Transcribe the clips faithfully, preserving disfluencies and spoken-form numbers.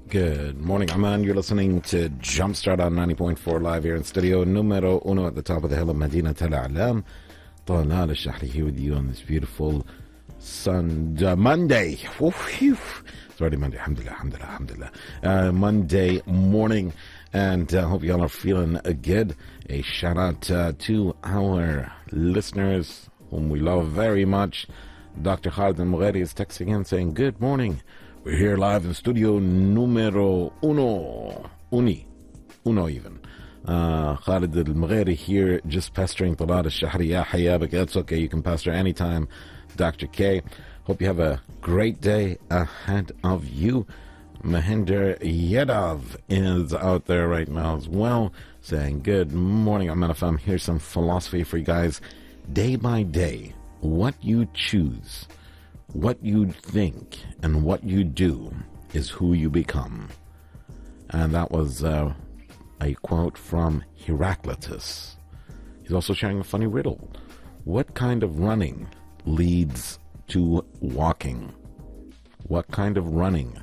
Good morning, Aman. You're listening to Jumpstart on ninety point four live here in studio numero uno at the top of the hill of Medina Tel Alam. Talal al-Shahri here with you on this beautiful Sunday, Monday. It's already Monday. Alhamdulillah, alhamdulillah, alhamdulillah. Uh, Monday morning. And I uh, hope y'all are feeling uh, good. A shout out uh, to our listeners, whom we love very much. Doctor Khalid al-Mughari is texting in saying, good morning. We're here live in studio numero uno. Uni. Uno even. Uh, Khalid al-Mughari here just pestering Talal al-Shahri. Ya Hayyabak. That's okay. You can pester anytime. Doctor K. Hope you have a great day ahead of you. Mahinder Yadav is out there right now as well, saying, good morning, I'm F M. Here's some philosophy for you guys. Day by day, what you choose, what you think, and what you do is who you become. And that was uh, a quote from Heraclitus. He's also sharing a funny riddle. What kind of running leads to walking? What kind of running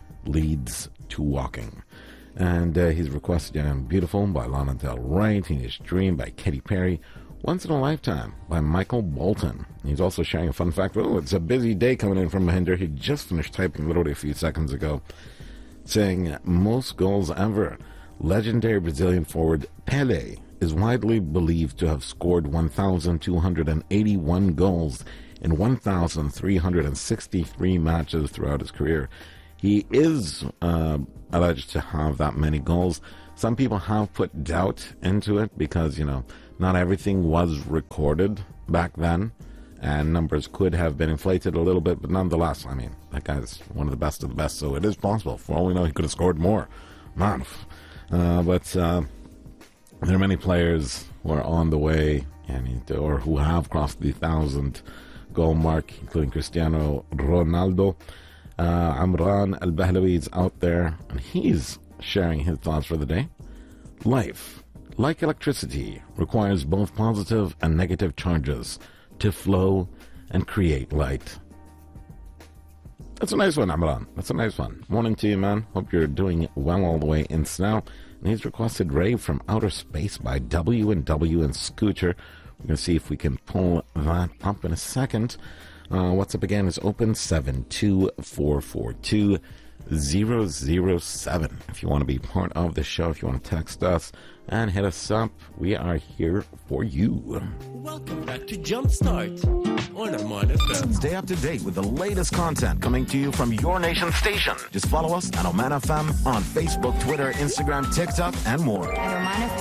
leads to walking? And uh, he's requested um, Beautiful by Lana Del Rey, Teenage Dream by Katy Perry, Once in a Lifetime by Michael Bolton. He's also sharing a fun fact. Oh, it's a busy day coming in from Mahinder. He just finished typing literally a few seconds ago, saying most goals ever. Legendary Brazilian forward Pelé is widely believed to have scored one thousand two hundred eighty-one goals in one thousand three hundred sixty-three matches throughout his career. He is uh, alleged to have that many goals. Some people have put doubt into it because, you know, not everything was recorded back then, and numbers could have been inflated a little bit, but nonetheless, I mean, that guy's one of the best of the best, so it is possible. For all we know, he could have scored more. Man. Uh, but uh, there are many players who are on the way, and or who have crossed the thousand goal mark, including Cristiano Ronaldo. Uh, Amran Al-Bahlawi is out there, and he's sharing his thoughts for the day. Life, like electricity, requires both positive and negative charges to flow and create light. That's a nice one, Amran. That's a nice one. Morning to you, man. Hope you're doing well all the way in Snow. And he's requested Rave from Outer Space by W and W and Scooter. We're going to see if we can pull that up in a second. Uh, what's up again is open seven two four four two zero zero seven. If you want to be part of the show, if you want to text us and hit us up, we are here for you. Welcome back to Jumpstart on Oman F M. Stay up to date with the latest content coming to you from your nation station. Just follow us at Oman F M on Facebook, Twitter, Instagram, TikTok, and more.